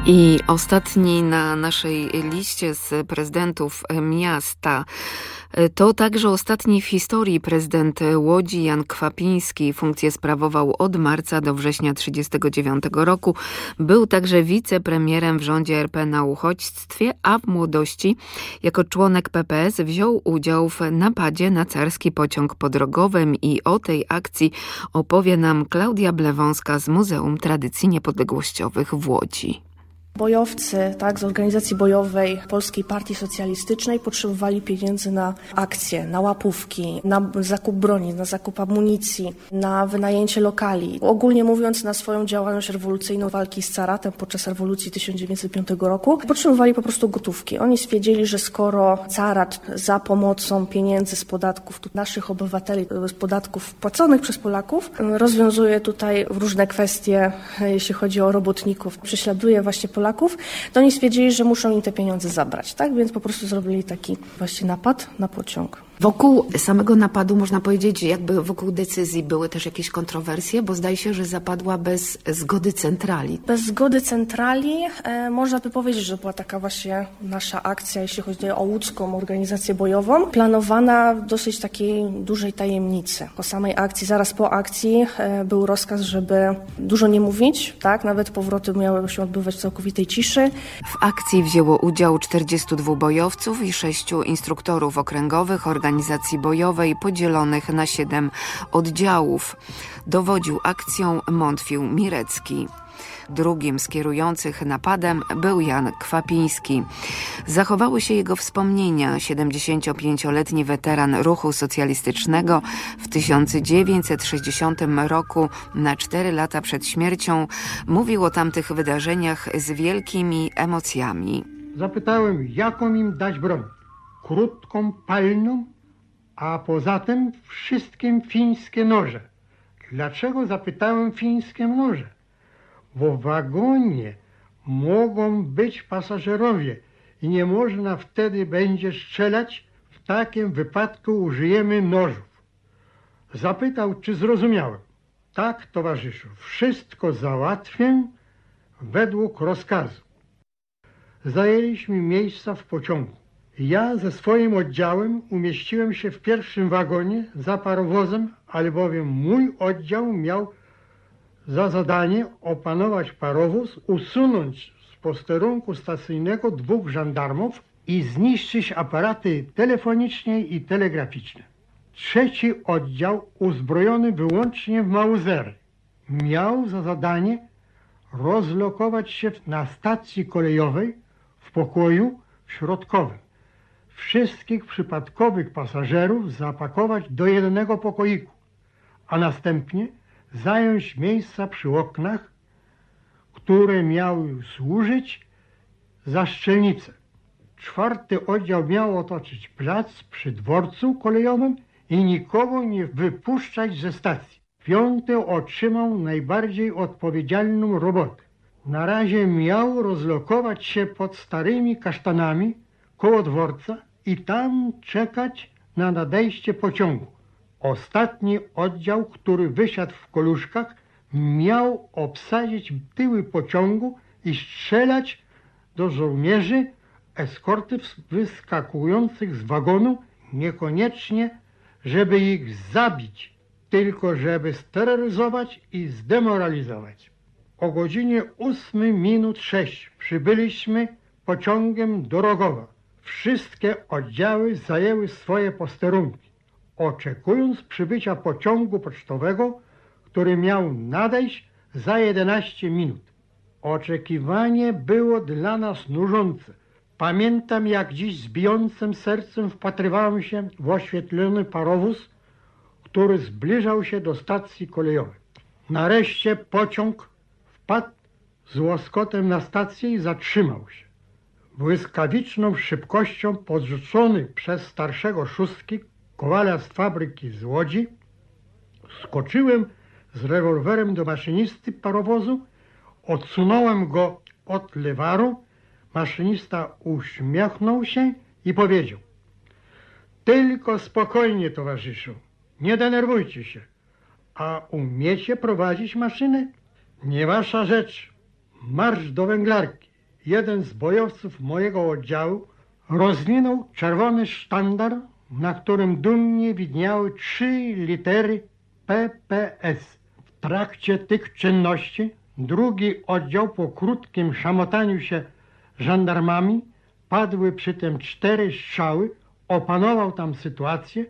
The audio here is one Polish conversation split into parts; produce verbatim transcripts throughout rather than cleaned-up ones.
I ostatni na naszej liście z prezydentów miasta to także ostatni w historii prezydent Łodzi Jan Kwapiński. Funkcję sprawował od marca do września tysiąc dziewięćset trzydziestego dziewiątego roku. Był także wicepremierem w rządzie er pe na uchodźstwie, a w młodości jako członek pe pe es wziął udział w napadzie na carski pociąg po Drogowem i o tej akcji opowie nam Klaudia Blewąska z Muzeum Tradycji Niepodległościowych w Łodzi. Bojowcy, tak, z organizacji bojowej Polskiej Partii Socjalistycznej potrzebowali pieniędzy na akcje, na łapówki, na zakup broni, na zakup amunicji, na wynajęcie lokali. Ogólnie mówiąc, na swoją działalność rewolucyjną walki z caratem podczas rewolucji tysiąc dziewięćset piątego roku potrzebowali po prostu gotówki. Oni stwierdzili, że skoro carat za pomocą pieniędzy z podatków naszych obywateli, z podatków płaconych przez Polaków, rozwiązuje tutaj różne kwestie, jeśli chodzi o robotników, prześladuje właśnie Polaków, Polaków, to oni stwierdzili, że muszą im te pieniądze zabrać, tak? Więc po prostu zrobili taki właśnie napad na pociąg. Wokół samego napadu, można powiedzieć, jakby wokół decyzji były też jakieś kontrowersje, bo zdaje się, że zapadła bez zgody centrali. Bez zgody centrali e, można by powiedzieć, że była taka właśnie nasza akcja, jeśli chodzi o łódzką organizację bojową, planowana w dosyć takiej dużej tajemnicy. Po samej akcji, zaraz po akcji e, był rozkaz, żeby dużo nie mówić, tak? Nawet powroty miały się odbywać w całkowitej ciszy. W akcji wzięło udział czterdziestu dwóch bojowców i sześciu instruktorów okręgowych organizacji bojowej podzielonych na siedem oddziałów. Dowodził akcją Montfił Mirecki. Drugim z kierujących napadem był Jan Kwapiński. Zachowały się jego wspomnienia. siedemdziesięciopięcioletni weteran ruchu socjalistycznego w tysiąc dziewięćset sześćdziesiątym roku, na cztery lata przed śmiercią, mówił o tamtych wydarzeniach z wielkimi emocjami. Zapytałem, jaką im dać broń. Krótką, palną, a poza tym wszystkim fińskie noże. Dlaczego zapytałem fińskie noże? Bo w wagonie mogą być pasażerowie i nie można wtedy będzie strzelać. W takim wypadku użyjemy nożów. Zapytał, czy zrozumiałem. Tak, towarzyszu, wszystko załatwię według rozkazu. Zajęliśmy miejsca w pociągu. Ja ze swoim oddziałem umieściłem się w pierwszym wagonie za parowozem, albowiem mój oddział miał za zadanie opanować parowóz, usunąć z posterunku stacyjnego dwóch żandarmów i zniszczyć aparaty telefoniczne i telegraficzne. Trzeci oddział, uzbrojony wyłącznie w mauzery, miał za zadanie rozlokować się na stacji kolejowej w pokoju środkowym. Wszystkich przypadkowych pasażerów zapakować do jednego pokoiku, a następnie zająć miejsca przy oknach, które miały służyć za strzelnice. Czwarty oddział miał otoczyć plac przy dworcu kolejowym i nikogo nie wypuszczać ze stacji. Piąty otrzymał najbardziej odpowiedzialną robotę. Na razie miał rozlokować się pod starymi kasztanami koło dworca i tam czekać na nadejście pociągu. Ostatni oddział, który wysiadł w Koluszkach, miał obsadzić tyły pociągu i strzelać do żołnierzy eskorty wyskakujących z wagonu, niekoniecznie żeby ich zabić, tylko żeby steroryzować i zdemoralizować. O godzinie ósmej minut sześć przybyliśmy pociągiem do Rogowa. Wszystkie oddziały zajęły swoje posterunki, oczekując przybycia pociągu pocztowego, który miał nadejść za jedenaście minut. Oczekiwanie było dla nas nużące. Pamiętam, jak dziś z bijącym sercem wpatrywałem się w oświetlony parowóz, który zbliżał się do stacji kolejowej. Nareszcie pociąg wpadł z łoskotem na stację i zatrzymał się. Błyskawiczną szybkością podrzucony przez starszego szóstki, kowala z fabryki z Łodzi, skoczyłem z rewolwerem do maszynisty parowozu, odsunąłem go od lewaru. Maszynista uśmiechnął się i powiedział: tylko spokojnie, towarzyszu, nie denerwujcie się. A umiecie prowadzić maszynę? Nie wasza rzecz. Marsz do węglarki. jeden z bojowców mojego oddziału rozwinął czerwony sztandar, na którym dumnie widniały trzy litery P P S. W trakcie tych czynności drugi oddział po krótkim szamotaniu się żandarmami, padły przy tym cztery strzały, opanował tam sytuację,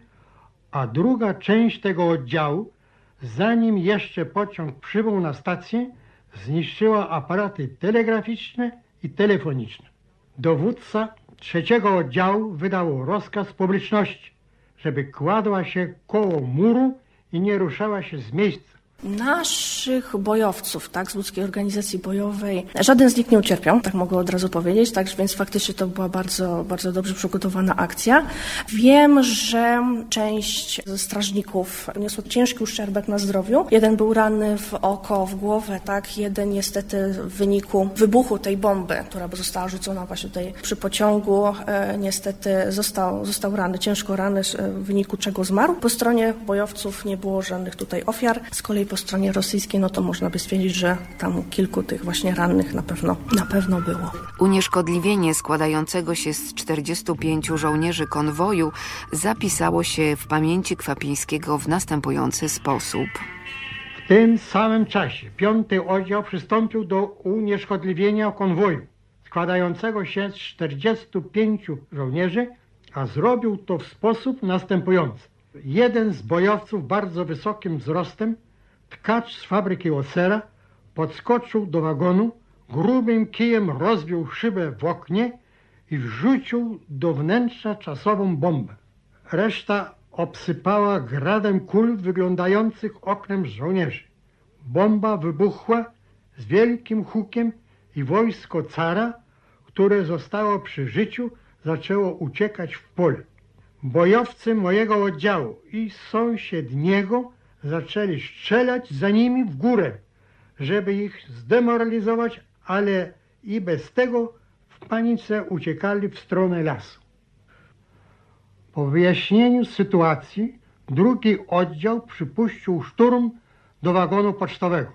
a druga część tego oddziału, zanim jeszcze pociąg przybył na stację, zniszczyła aparaty telegraficzne i telefoniczne. Dowódca trzeciego oddziału wydał rozkaz publiczności, żeby kładła się koło muru i nie ruszała się z miejsca. Naszych bojowców, tak, z Łódzkiej Organizacji Bojowej, żaden z nich nie ucierpiał, tak mogę od razu powiedzieć, tak, więc faktycznie to była bardzo, bardzo dobrze przygotowana akcja. Wiem, że część ze strażników niosła ciężki uszczerbek na zdrowiu. Jeden był ranny w oko, w głowę, tak, jeden niestety w wyniku wybuchu tej bomby, która została rzucona właśnie tutaj przy pociągu, e, niestety został, został ranny, ciężko ranny, w wyniku czego zmarł. Po stronie bojowców nie było żadnych tutaj ofiar, z kolei po stronie rosyjskiej, no to można by stwierdzić, że tam kilku tych właśnie rannych na pewno, na pewno było. Unieszkodliwienie składającego się z czterdziestu pięciu żołnierzy konwoju zapisało się w pamięci Kwapińskiego w następujący sposób. W tym samym czasie piąty oddział przystąpił do unieszkodliwienia konwoju składającego się z czterdziestu pięciu żołnierzy, a zrobił to w sposób następujący. Jeden z bojowców bardzo wysokim wzrostem, tkacz z fabryki Osera, podskoczył do wagonu, grubym kijem rozbił szybę w oknie i wrzucił do wnętrza czasową bombę. Reszta obsypała gradem kul wyglądających oknem żołnierzy. Bomba wybuchła z wielkim hukiem i wojsko cara, które zostało przy życiu, zaczęło uciekać w pole. Bojowcy mojego oddziału i sąsiedniego zaczęli strzelać za nimi w górę, żeby ich zdemoralizować, ale i bez tego w panice uciekali w stronę lasu. Po wyjaśnieniu sytuacji drugi oddział przypuścił szturm do wagonu pocztowego.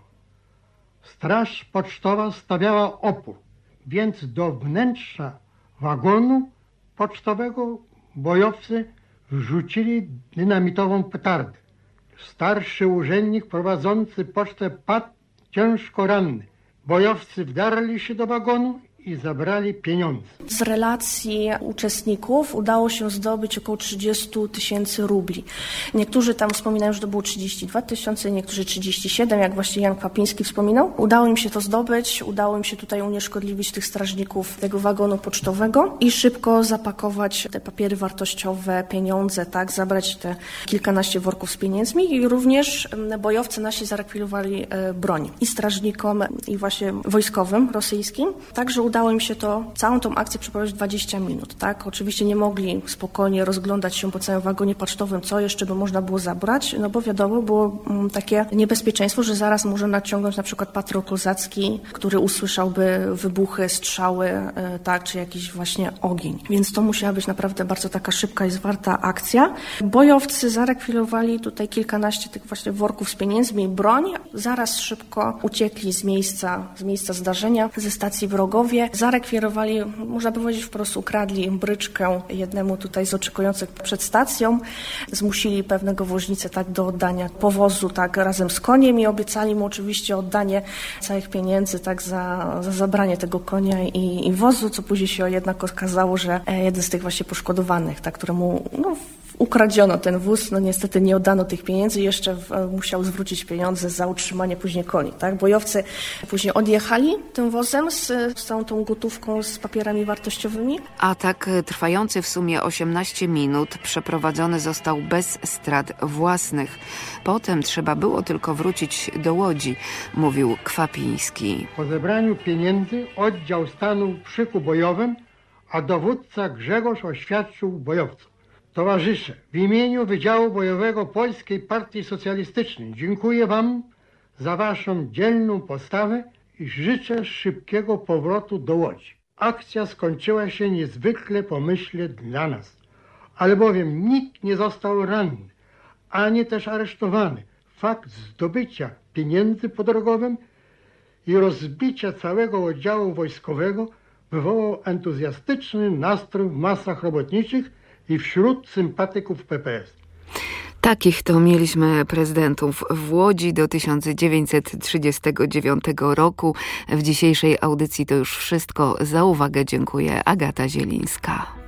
Straż pocztowa stawiała opór, więc do wnętrza wagonu pocztowego bojowcy wrzucili dynamitową petardę. Starszy urzędnik prowadzący pocztę padł ciężko ranny. Bojowcy wdarli się do wagonu i zabrali pieniądze. Z relacji uczestników udało się zdobyć około trzydzieści tysięcy rubli. Niektórzy tam wspominają, że to było trzydzieści dwa tysiące, niektórzy trzydzieści siedem, jak właśnie Jan Kwapiński wspominał. Udało im się to zdobyć, udało im się tutaj unieszkodliwić tych strażników tego wagonu pocztowego i szybko zapakować te papiery wartościowe, pieniądze, tak, zabrać te kilkanaście worków z pieniędzmi i również bojowcy nasi zarekwirowali broń i strażnikom, i właśnie wojskowym rosyjskim. Także udało im się to, całą tą akcję przeprowadzić dwadzieścia minut, tak? Oczywiście nie mogli spokojnie rozglądać się po całym wagonie pocztowym, co jeszcze by można było zabrać, no bo wiadomo, było takie niebezpieczeństwo, że zaraz może naciągnąć na przykład patrol kozacki, który usłyszałby wybuchy, strzały, tak, czy jakiś właśnie ogień. Więc to musiała być naprawdę bardzo taka szybka i zwarta akcja. Bojowcy zarekwirowali tutaj kilkanaście tych właśnie worków z pieniędzmi i broń. Zaraz szybko uciekli z miejsca, z miejsca zdarzenia, ze stacji wrogowie. Zarekwirowali, można by powiedzieć, wprost ukradli bryczkę jednemu tutaj z oczekujących przed stacją. Zmusili pewnego woźnicę tak do oddania powozu tak razem z koniem i obiecali mu oczywiście oddanie całych pieniędzy tak za, za zabranie tego konia i, i wozu, co później się jednak okazało, że jeden z tych właśnie poszkodowanych, tak, któremu no, ukradziono ten wóz, no niestety nie oddano tych pieniędzy i jeszcze w, musiał zwrócić pieniądze za utrzymanie później koni. Tak? Bojowcy później odjechali tym wozem z, z całą tą gotówką, z papierami wartościowymi. Atak trwający w sumie osiemnaście minut przeprowadzony został bez strat własnych. Potem trzeba było tylko wrócić do Łodzi, mówił Kwapiński. Po zebraniu pieniędzy oddział stanął w szyku bojowym, a dowódca Grzegorz oświadczył bojowcom: towarzysze, w imieniu Wydziału Bojowego Polskiej Partii Socjalistycznej dziękuję wam za waszą dzielną postawę i życzę szybkiego powrotu do Łodzi. Akcja skończyła się niezwykle pomyślnie dla nas, albowiem nikt nie został ranny, ani też aresztowany. Fakt zdobycia pieniędzy po drogowym i rozbicia całego oddziału wojskowego wywołał entuzjastyczny nastrój w masach robotniczych i wśród sympatyków P P S. Takich to mieliśmy prezydentów w Łodzi do tysiąc dziewięćset trzydziestego dziewiątego roku. W dzisiejszej audycji to już wszystko. Za uwagę dziękuję. Agata Zielińska.